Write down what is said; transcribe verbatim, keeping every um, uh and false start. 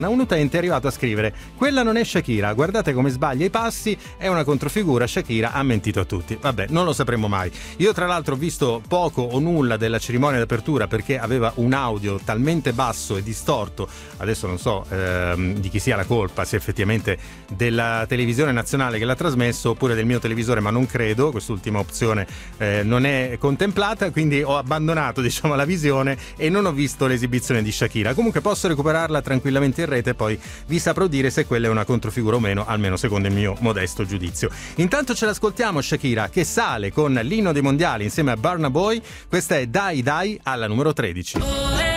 Un utente è arrivato a scrivere: quella non è Shakira, guardate come sbaglia i passi, è una controfigura, Shakira ha mentito a tutti. Vabbè, non lo sapremo mai. Io tra l'altro ho visto poco o nulla della cerimonia d'apertura perché aveva un audio talmente basso e distorto, adesso non so ehm, di chi sia la colpa, se effettivamente della televisione nazionale che l'ha trasmesso oppure del mio televisore, ma non credo, quest'ultima opzione eh, non è contemplata, quindi ho abbandonato, diciamo, la visione e non ho visto l'esibizione di Shakira. Comunque posso recuperarla tranquillamente in rete, poi vi saprò dire se quella è una controfigura o meno, almeno secondo il mio modesto giudizio. Intanto ce l'ascoltiamo Shakira, che sale con l'inno dei mondiali insieme a Burna Boy. Questa è Dai Dai alla numero tredici.